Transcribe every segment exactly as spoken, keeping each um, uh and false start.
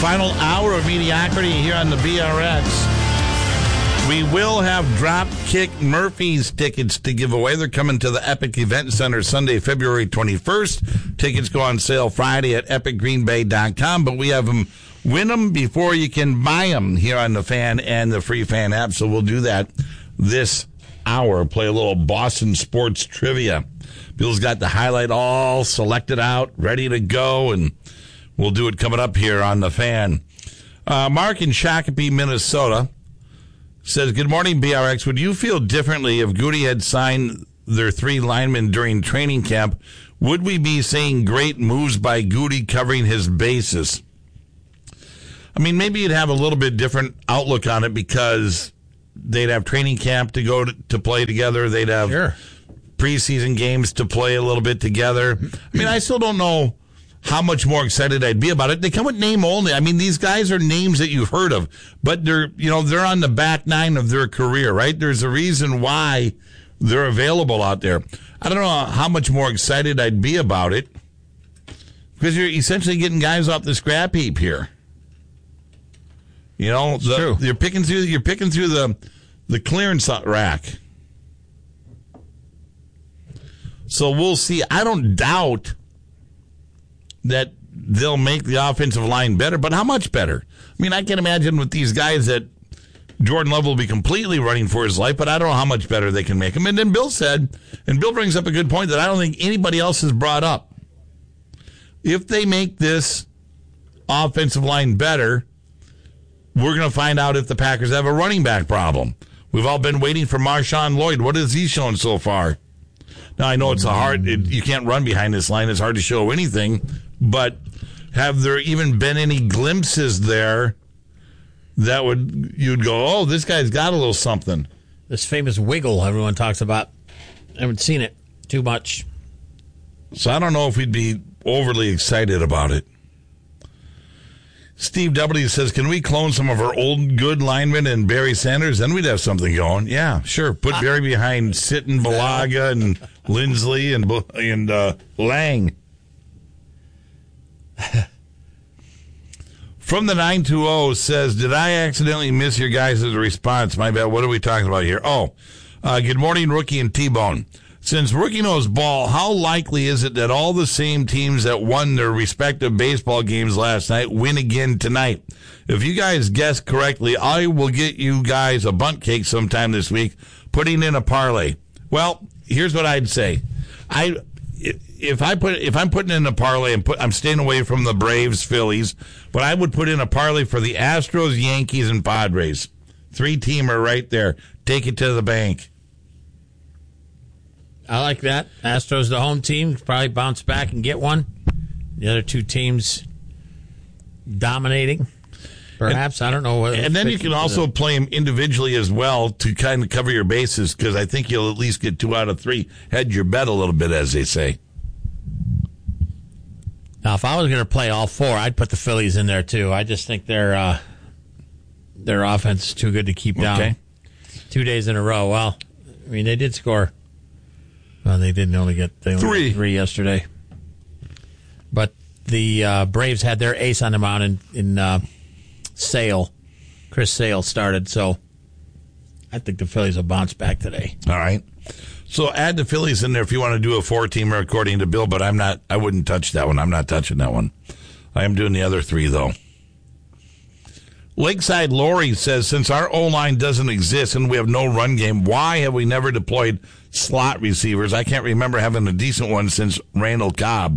Final hour of mediocrity here on the B R X. We will have Dropkick Murphys tickets to give away. They're coming to the Epic Event Center Sunday, February twenty-first. Tickets go on sale Friday at epic green bay dot com, but we have them. Win them before you can buy them here on the Fan and the Free Fan app. So we'll do that this hour. Play a little Boston sports trivia. Bill's got the highlight all selected out, ready to go, and we'll do it coming up here on the Fan. Uh, Mark in Shakopee, Minnesota says, good morning, B R X. Would you feel differently if Goody had signed their three linemen during training camp? Would we be seeing great moves by Goody covering his bases? I mean, maybe you'd have a little bit different outlook on it because they'd have training camp to go to, to play together. They'd have sure. preseason games to play a little bit together. I mean, I still don't know how much more excited I'd be about it. They come with name only. I mean, these guys are names that you've heard of, but they're, you know, they're on the back nine of their career, right? There's a reason why they're available out there. I don't know how much more excited I'd be about it because you're essentially getting guys off the scrap heap here. You know, the, true. you're picking through you're picking through the the clearance rack. So we'll see. I don't doubt that they'll make the offensive line better, but how much better? I mean, I can imagine with these guys that Jordan Love will be completely running for his life, but I don't know how much better they can make him. And then Bill said, and Bill brings up a good point that I don't think anybody else has brought up. If they make this offensive line better, we're going to find out if the Packers have a running back problem. We've all been waiting for Marshawn Lloyd. What has he shown so far? Now, I know it's a hard, it, you can't run behind this line. It's hard to show anything. But have there even been any glimpses there that would, you'd go, oh, this guy's got a little something? This famous wiggle everyone talks about. I haven't seen it too much. So I don't know if we'd be overly excited about it. Steve W. says, can we clone some of our old good linemen and Barry Sanders? Then we'd have something going. Yeah, sure. Put Barry behind Sitton, Balaga, and Lindsley, and and uh, Lang. From the nine two zero says, did I accidentally miss your guys' response? My bad. What are we talking about here? Oh, uh, good morning, Rookie and T-Bone. Since Rookie knows ball, how likely is it that all the same teams that won their respective baseball games last night win again tonight? If you guys guess correctly, I will get you guys a bunt cake sometime this week, putting in a parlay. Well, here's what I'd say. I if I put if I'm putting in a parlay and put I'm staying away from the Braves, Phillies, but I would put in a parlay for the Astros, Yankees, and Padres. Three-teamer right there. Take it to the bank. I like that. Astros, the home team, probably bounce back and get one. The other two teams dominating, perhaps. And, I don't know. What and then you can also the, play them individually as well to kind of cover your bases because I think you'll at least get two out of three. Hedge your bet a little bit, as they say. Now, if I was going to play all four, I'd put the Phillies in there, too. I just think their, uh, their offense is too good to keep down. Okay. Two days in a row. Well, I mean, they did score. Well, they didn't only get they only three. Got three yesterday. But the uh, Braves had their ace on the mound in, in uh, Sale. Chris Sale started, so I think the Phillies will bounce back today. All right. So add the Phillies in there if you want to do a four-teamer according to Bill, but I'm not. I wouldn't touch that one. I'm not touching that one. I am doing the other three, though. Lakeside Lori says, since our O-line doesn't exist and we have no run game, why have we never deployed slot receivers? I can't remember having a decent one since Randall Cobb.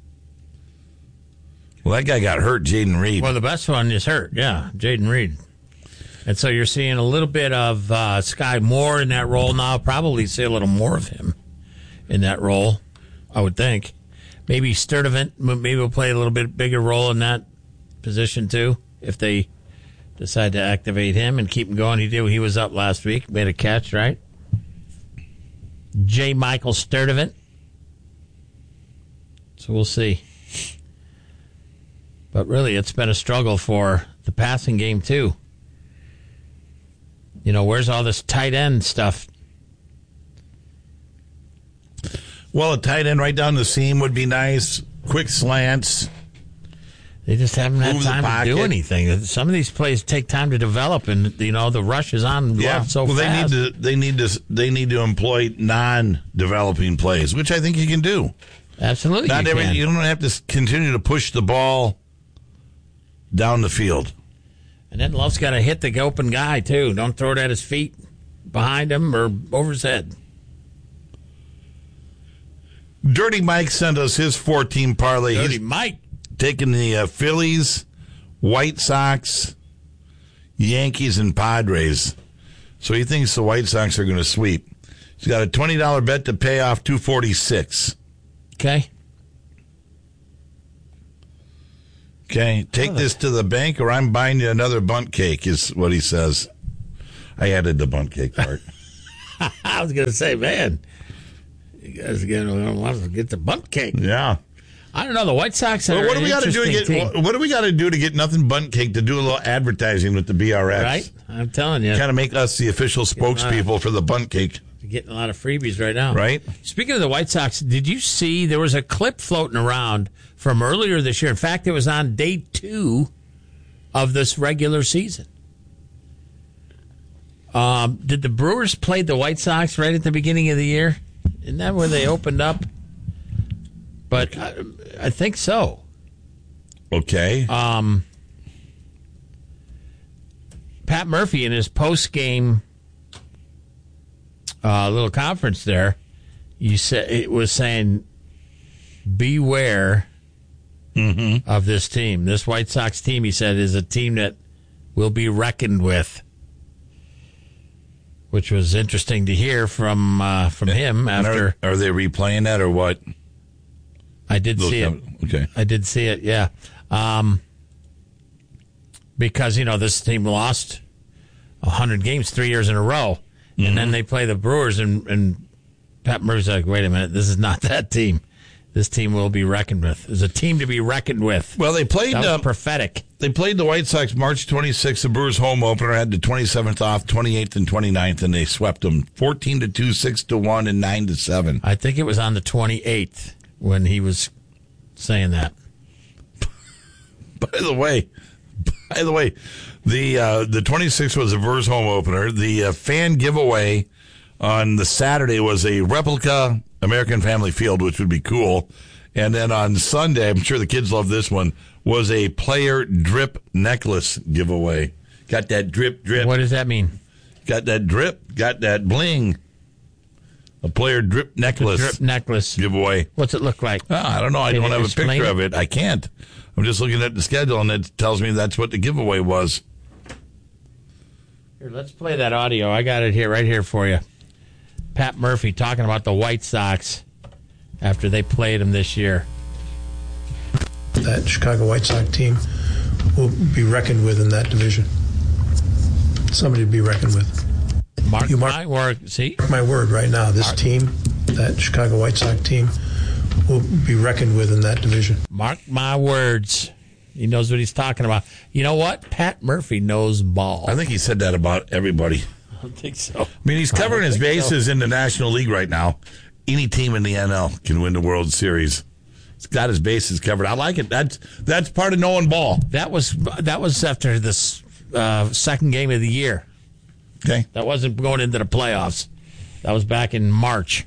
Well, that guy got hurt, Jaden Reed. Well, the best one is hurt, yeah, Jaden Reed. And so you're seeing a little bit of uh, Sky Moore in that role now. Probably see a little more of him in that role, I would think. Maybe Sturdivant, maybe will play a little bit bigger role in that position, too, if they decide to activate him and keep him going. He did. He was up last week, made a catch, right? J. Michael Sturdivant. So we'll see. But really, it's been a struggle for the passing game, too. You know, where's all this tight end stuff? Well, a tight end right down the seam would be nice. Quick slants. They just haven't had Move the time to pocket. do anything. Some of these plays take time to develop, and you know the rush is on Yeah, so well, fast. they need to they need to they need to employ non-developing plays, which I think you can do. Absolutely, Not you every can. you don't have to continue to push the ball down the field. And then Love's got to hit the open guy too. Don't throw it at his feet, behind him, or over his head. Dirty Mike sent us his four-team parlay. Dirty He's Mike. taking the uh, Phillies, White Sox, Yankees, and Padres. So he thinks the White Sox are going to sweep. He's got a twenty dollars bet to pay off two forty-six. Okay. Okay, take this to the bank or I'm buying you another bunt cake is what he says. I added the bunt cake part. I was going to say, man, you guys get, want to get the bunt cake. Yeah. I don't know. The White Sox are Well, what do an we got to do to get interesting team, what do we got to do to get nothing bunt cake to do a little advertising with the B R X? right? I'm telling you. Kind of make us the official spokespeople for the bunt cake, You're getting a lot of freebies right now. right? Speaking of the White Sox, did you see there was a clip floating around from earlier this year? In fact, it was on day two of this regular season. Um, did the Brewers play the White Sox right at the beginning of the year? Isn't that where they opened up? But I, I think so. Okay. Um, Pat Murphy in his post-game uh, little conference there, you said it was saying, beware Mm-hmm. of this team. This White Sox team, he said, is a team that will be reckoned with, which was interesting to hear from uh, from him And after are, are they replaying that or what? I did see it. Okay. I did see it, yeah. Um, because, you know, this team lost one hundred games three years in a row. And Mm-hmm. then they play the Brewers, and, and Pat Murray's like, wait a minute, this is not that team. This team will be reckoned with. There's a team to be reckoned with. Well, they played. That was Uh, prophetic. they played the White Sox March twenty-sixth. The Brewers home opener had the twenty-seventh off, twenty-eighth and twenty-ninth, and they swept them fourteen to two, six to one, and nine to seven. I think it was on the twenty-eighth when he was saying that. By the way, by the way, the uh, the twenty-sixth was a Brewers home opener. The uh, fan giveaway on the Saturday was a replica American Family Field, which would be cool. And then on Sunday, I'm sure the kids love this one, was a player drip necklace giveaway. Got that drip, drip. What does that mean? Got that drip, got that bling. A player drip necklace Drip necklace. giveaway. What's it look like? Oh, I don't know. I Can don't you have a explain picture it? of it. I can't. I'm just looking at the schedule, and it tells me that's what the giveaway was. Here, let's play that audio. I got it here, right here for you. Pat Murphy talking about the White Sox after they played them this year. That Chicago White Sox team will be reckoned with in that division. Somebody to be reckoned with. Mark, You mark- my word. See? Mark my word right now, this team, that Chicago White Sox team, will be reckoned with in that division. Mark my words. He knows what he's talking about. You know what? Pat Murphy knows ball. I think he said that about everybody. I don't think so. I mean, he's covering his bases in the National League right now. Any team in the N L can win the World Series. He's got his bases covered. I like it. That's that's part of knowing ball. That was that was after this uh, second game of the year. Okay. That wasn't going into the playoffs. That was back in March.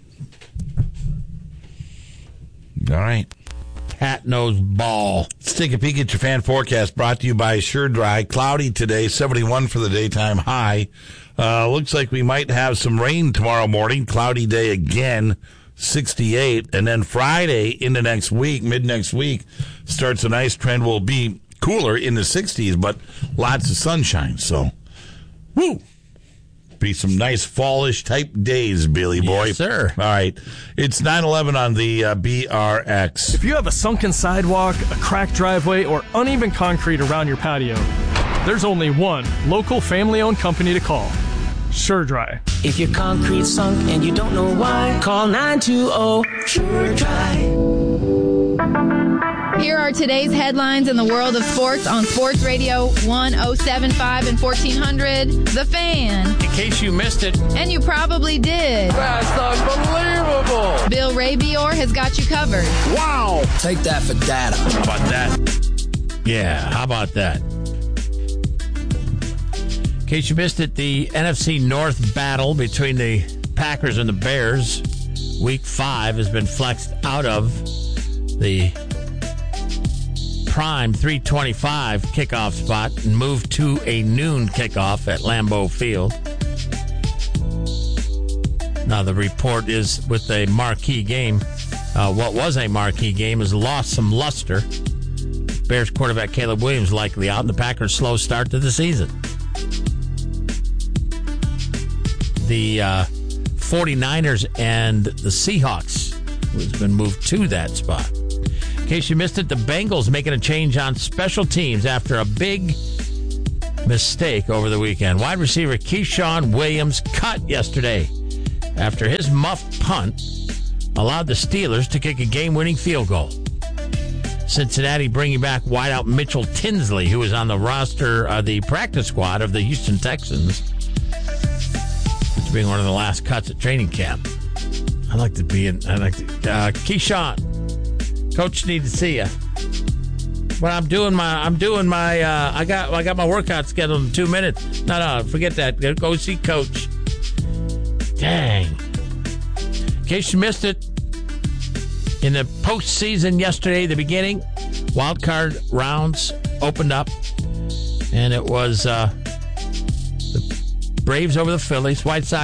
All right. Pat knows ball. Let's take a peek at your fan forecast brought to you by Sure Dry. Cloudy today, seventy-one for the daytime high. Uh, looks like we might have some rain tomorrow morning. Cloudy day again, sixty-eight. And then Friday into next week, mid next week, starts a nice trend. Will be cooler in the sixties, but lots of sunshine. So, woo! Be some nice fallish type days, Billy boy. Yes, sir. All right. It's nine eleven on the uh, B R X. If you have a sunken sidewalk, a cracked driveway, or uneven concrete around your patio, there's only one local family-owned company to call. Sure Dry. If your concrete's sunk and you don't know why, call nine two zero Sure Dry. Here are today's headlines in the world of sports on Sports Radio one oh seven point five and fourteen hundred. The Fan. In case you missed it, And you probably did. that's unbelievable. Bill Rabior has got you covered. Wow. Take that for data. How about that? Yeah, how about that? In case you missed it, the N F C North battle between the Packers and the Bears, week five, has been flexed out of the prime three twenty-five kickoff spot and moved to a noon kickoff at Lambeau Field. Now, the report is with a marquee game. Uh, what was a marquee game has lost some luster. Bears quarterback Caleb Williams likely out in the Packers' slow start to the season. The uh, 49ers and the Seahawks has been moved to that spot. In case you missed it, the Bengals making a change on special teams after a big mistake over the weekend. Wide receiver Keyshawn Williams cut yesterday after his muffed punt allowed the Steelers to kick a game-winning field goal. Cincinnati bringing back wideout Mitchell Tinsley, who was on the roster, uh, the practice squad of the Houston Texans, which being one of the last cuts at training camp. I'd like to be in. I'd like to. Uh, Keyshawn, coach, need to see you. But I'm doing my. I'm doing my. Uh, I got. I got my workout scheduled in two minutes. No, no, forget that. Go see coach. Dang. In case you missed it, in the postseason yesterday, the beginning, wild card rounds opened up, and it was uh, the Braves over the Phillies, White Sox